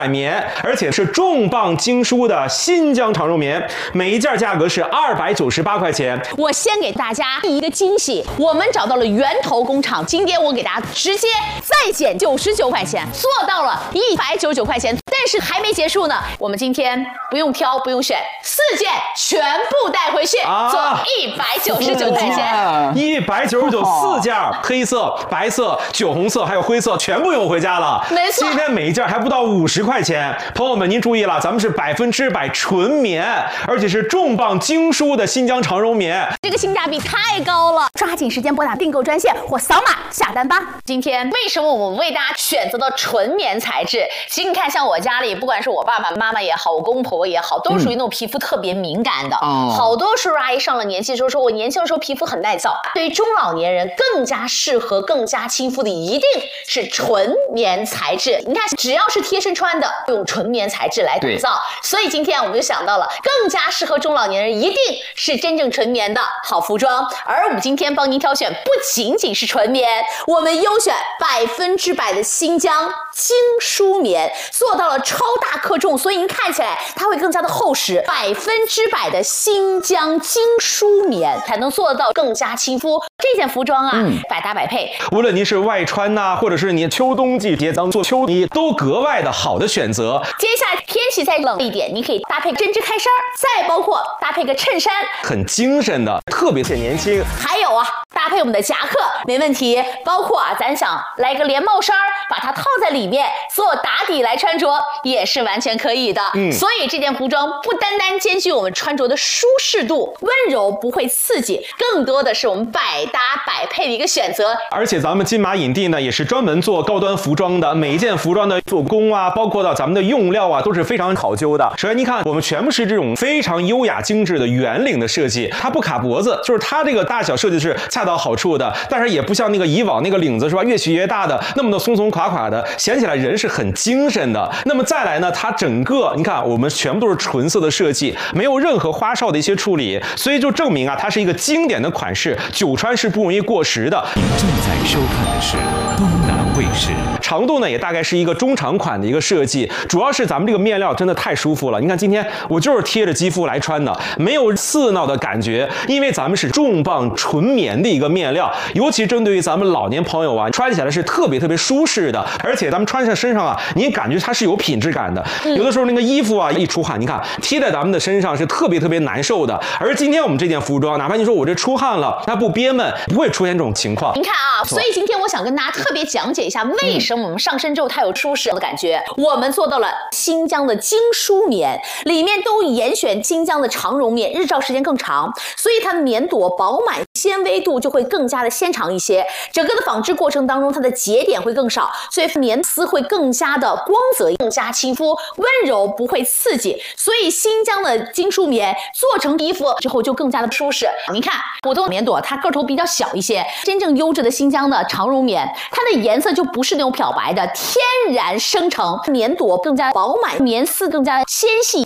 棉，而且是重磅精梳的新疆长绒棉，每一件价格是298块钱。 我先给大家一个惊喜，我们找到了源头工厂，今天我给大家直接再减99块钱，做到了199块钱。但是还没结束呢，我们今天不用挑，不用选，4件全部带回去，做199块钱。 199，4件，黑色、白色、酒红色还有灰色全部用回家了。 没错， 今天每一件还不到50块钱。朋友们，您注意了，咱们是100%纯棉，而且是重磅精梳的新疆长绒棉， 这个性价比太高了，抓紧时间拨打订购专线或扫码下单吧。今天为什么我们为大家选择了纯棉材质？其实你看，像我家里，不管是我爸爸妈妈也好，我公公婆婆也好，都属于那种皮肤特别敏感的。好多叔叔阿姨上了年纪之后说，我年轻的时候皮肤很耐燥。对于中老年人更加适合、更加亲肤的，一定是纯棉材质。你看，只要是贴身穿的，用纯棉材质来打造。所以今天我们就想到了，更加适合中老年人，一定是真正纯棉的好服装。而我们今天帮您挑选，不仅仅是纯棉，我们优选100%的新疆精梳棉，做到了超大克重，所以您看起来它会更加的厚实。100%的新疆精梳棉才能做到更加亲肤。这件服装啊，百搭百配， 无论您是外穿呐，或者是你秋冬季节当做秋衣，都格外的好的选择。 接下来天气再冷一点，你可以搭配针织开衫，再包括搭配个衬衫， 很精神的，特别显年轻。 还有啊，搭配我们的夹克没问题。包括啊，咱想来个连帽衫，把它套在里面做打底来穿着，也是完全可以的。所以这件服装不单单兼具我们穿着的舒适度、温柔，不会刺激，更多的是我们百搭百配的一个选择。 而且咱们金马影帝呢，也是专门做高端服装的，每一件服装的做工啊，包括到咱们的用料啊，都是非常考究的。首先你看，我们全部是这种非常优雅精致的圆领的设计，它不卡脖子，就是它这个大小设计是恰到好处的，但是也不像那个以往那个领子是吧，越取越大的，那么的松松垮垮的，显起来人是很精神的。那么再来呢，它整个你看，我们全部都是纯色的设计，没有任何花哨的一些处理，所以就证明啊，它是一个经典的款式，久穿是不容易过时的。 您正在收看的是东南卫视。 长度呢也大概是一个中长款的一个设计，主要是咱们这个面料真的太舒服了。你看今天我就是贴着肌肤来穿的，没有刺挠的感觉，因为咱们是重磅纯棉的一个面料，尤其针对于咱们老年朋友啊，穿起来是特别舒适的，而且咱们穿上身上啊，你感觉它是有品质感的。有的时候那个衣服啊一出汗，你看贴在咱们的身上是特别难受的。而今天我们这件服装，哪怕你说我这出汗了，它不憋闷，不会出现这种情况。 您看啊，所以今天我想跟大家特别讲解一下，为什么我们上身之后它有舒适的感觉。我们做到了新疆的精梳棉，里面都严选新疆的长绒棉，日照时间更长，所以它的棉朵饱满，纤维度就会更加的纤长一些。整个的纺织过程当中，它的节点会更少，所以棉丝会更加的光泽，更加亲肤，温柔，不会刺激。所以新疆的精梳棉做成衣服之后就更加的舒适。你看，普通棉朵它个头比较小一些，真正优质的新疆的长绒棉，它的颜色就不是那种漂白的，天然生成，棉朵更加饱满，棉丝更加纤细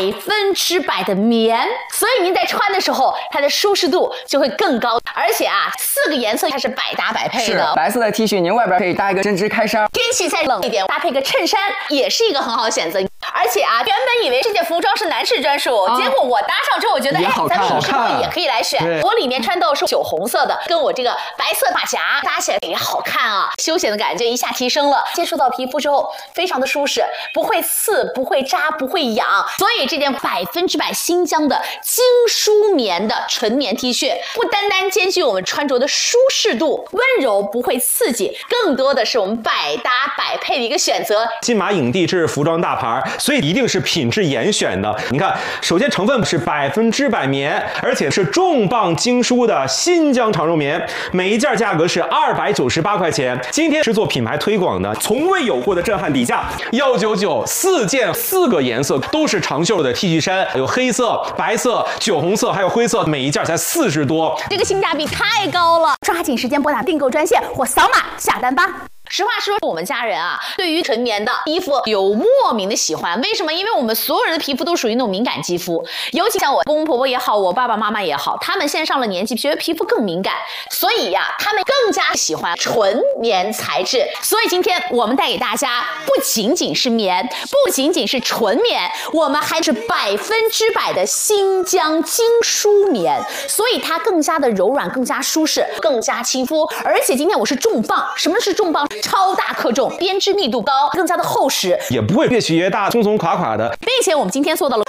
，100%的棉，所以您在穿的时候，它的舒适度就会更高。而且啊，4个颜色它是百搭百配的。 是白色的 T 恤，您外边可以搭一个针织开衫。 天气再冷一点，搭配个衬衫也是一个很好的选择。而且啊，原本以为这件服装是男士专属，结果我搭上之后，我觉得咱们女士朋友也可以来选。我里面穿到是酒红色的，跟我这个白色马甲搭起来也好看啊，休闲的感觉一下提升了。接触到皮肤之后，非常的舒适，不会刺，不会扎，不会痒。所以这件100%新疆的精梳棉的纯棉 T 恤，不单单兼具我们穿着的舒适度、温柔，不会刺激，更多的是我们百搭百配的一个选择。 金马影帝这是服装大牌，所以一定是品质严选的。你看，首先成分是100%棉，而且是重磅精梳的新疆长绒棉，每一件价格是298块钱。今天是做品牌推广的，从未有过的震撼底价，199，4件4个颜色都是长袖的 T 恤衫，有黑色、白色、酒红色还有灰色，每一件才40多， 这个性价比太高了，抓紧时间拨打订购专线或扫码下单吧。 实话说，我们家人啊，对于纯棉的衣服有莫名的喜欢。为什么？因为我们所有人的皮肤都属于那种敏感肌肤，尤其像我公公婆婆也好，我爸爸妈妈也好，他们现在上了年纪，觉得皮肤更敏感，所以呀，他们更加喜欢纯棉材质。所以今天我们带给大家，不仅仅是棉，不仅仅是纯棉，我们还是100%的新疆精梳棉，所以它更加的柔软，更加舒适，更加亲肤。而且今天我是重磅，什么是重磅？超大克重，编织密度高，更加的厚实， 也不会越起越大，松松垮垮的。 并且我们今天做到了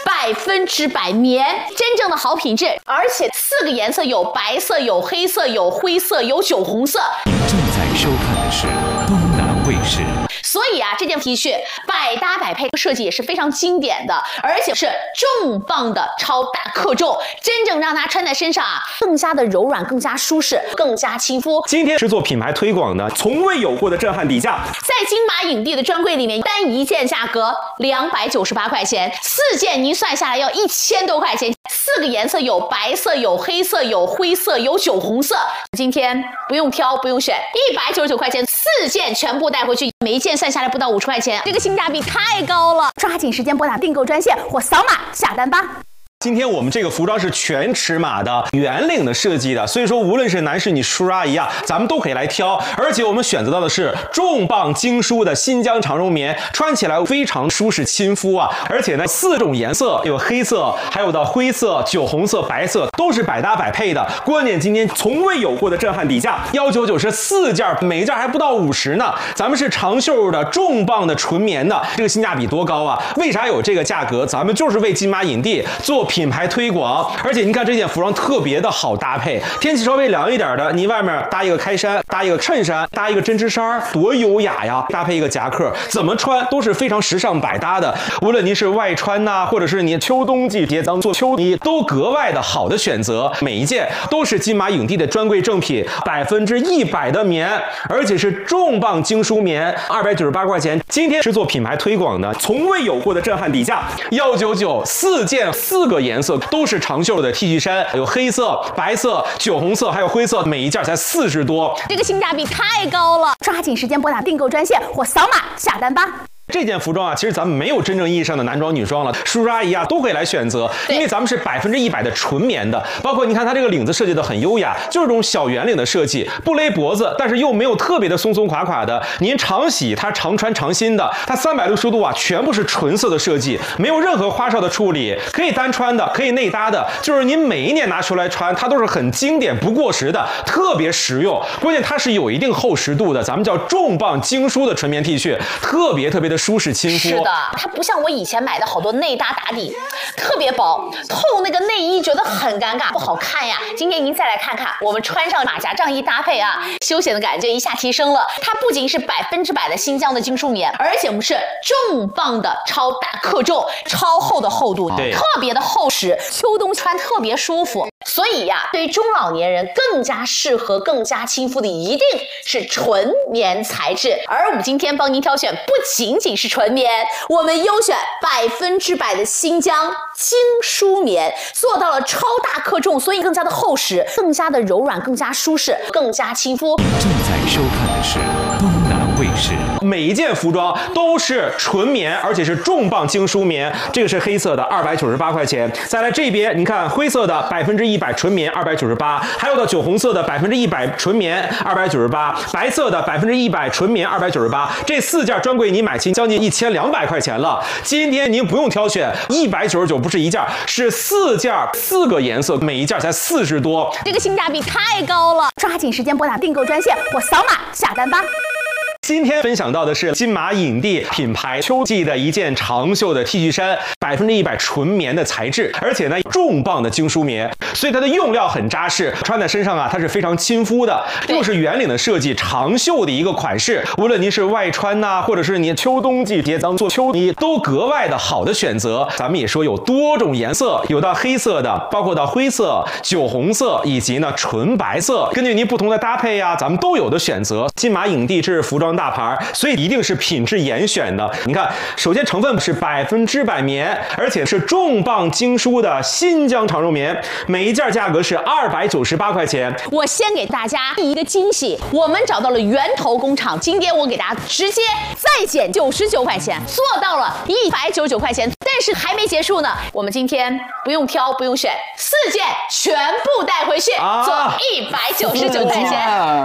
100%棉，真正的好品质。而且4个颜色有白色、有黑色、有灰色、有酒红色。 您正在收看的是东南卫视。 所以啊，这件 T 恤百搭百配，设计也是非常经典的，而且是重磅的超大克重，真正让它穿在身上啊，更加的柔软，更加舒适，更加亲肤。 今天是做品牌推广的，从未有过的震撼底价， 在金马影帝的专柜里面，单一件价格298块钱，4件您算下来要1000多块钱。4个颜色有白色、有黑色、有灰色、有酒红色。今天不用挑，不用选，199块钱4件全部带回去，每一件算下来不到50块钱，这个性价比太高了！抓紧时间拨打订购专线或扫码下单吧。 今天我们这个服装是全尺码的圆领的设计的，所以说无论是男士女叔叔阿姨啊，咱们都可以来挑。而且我们选择到的是重磅精梳的新疆长绒棉，穿起来非常舒适亲肤啊。而且呢，4种颜色，有黑色，还有的灰色、酒红色、白色，都是百搭百配的。关键今天从未有过的震撼底价，199是4件，每件还不到50呢。咱们是长袖的重磅的纯棉的，这个性价比多高啊！为啥有这个价格？咱们就是为金马影帝做品牌推广。而且你看这件服装特别的好搭配，天气稍微凉一点的，你外面搭一个开衫，搭一个衬衫，搭一个针织衫，多优雅呀！搭配一个夹克，怎么穿都是非常时尚百搭的。无论您是外穿呐，或者是你秋冬季节当做秋衣，都格外的好的选择。每一件都是金马影帝的专柜正品，100%的棉，而且是重磅精梳棉，298块钱。今天是做品牌推广的，从未有过的震撼底价，199，4件4个颜色都是长袖的 T 恤衫，有黑色、白色、酒红色，还有灰色，每一件才40多， 这个性价比太高了！抓紧时间拨打订购专线或扫码下单吧。 这件服装啊，其实咱们没有真正意义上的男装女装了，叔叔阿姨啊都可以来选择，因为咱们是100%的纯棉的。包括你看它这个领子设计的很优雅，就是这种小圆领的设计，不勒脖子，但是又没有特别的松松垮垮的。您常洗它常穿常新的，它360度啊全部是纯色的设计，没有任何花哨的处理，可以单穿的，可以内搭的，就是您每一年拿出来穿，它都是很经典不过时的，特别实用。关键它是有一定厚实度的，咱们叫重磅精梳的纯棉 T 恤，特别的舒适亲肤。 是的，它不像我以前买的好多内搭打底，特别薄，透那个内衣觉得很尴尬，不好看呀。今天您再来看看，我们穿上马甲这样一搭配啊，休闲的感觉一下提升了。它不仅是100%的新疆的精梳棉，而且我们是重磅的超大克重、超厚的厚度， 对， 特别的厚实，秋冬穿特别舒服。所以呀，对于中老年人更加适合、更加亲肤的，一定是纯棉材质。而我们今天帮您挑选，不仅仅是纯棉，我们优选100%的新疆精梳棉，做到了超大克重，所以更加的厚实，更加的柔软，更加舒适，更加亲肤。 正在收看的是东南卫视。 每一件服装都是纯棉，而且是重磅精梳棉。这个是黑色的，298块钱。再来这边，你看灰色的100%纯棉298，还有的酒红色的100%纯棉298，白色的100%纯棉298。这4件专柜你买齐将近1200块钱了。今天您不用挑选，199不是一件，是4件，4个颜色，每一件才40多， 这个性价比太高了！抓紧时间拨打订购专线或扫码下单吧。 今天分享到的是金马影帝品牌秋季的一件长袖的 T 恤衫，100%纯棉的材质，而且呢重磅的精梳棉，所以它的用料很扎实，穿在身上啊它是非常亲肤的，又是圆领的设计，长袖的一个款式，无论您是外穿呐，或者是你秋冬季节当做秋衣，都格外的好的选择。咱们也说有多种颜色，有到黑色的，包括到灰色、酒红色以及呢纯白色，根据您不同的搭配呀，咱们都有的选择。金马影帝这是服装装大牌，所以一定是品质严选的。你看，首先成分是100%棉，而且是重磅精梳的新疆长绒棉，每一件价格是298块钱。 我先给大家一个惊喜，我们找到了源头工厂，今天我给大家直接再减99块钱，做到了199块钱。但是还没结束呢，我们今天不用挑，不用选，4件全部带回去，做199块钱。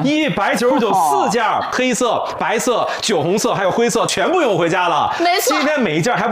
199，4件，黑色、白色、酒红色还有灰色，全部用回家了。 没错， 今天每一件还